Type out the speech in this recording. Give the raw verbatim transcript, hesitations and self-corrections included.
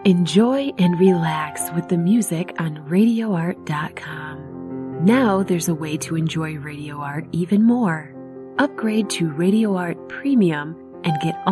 Enjoy and relax with the music on radio art dot com. Now there's a way to enjoy Radio Art even more. Upgrade to Radio Art Premium and get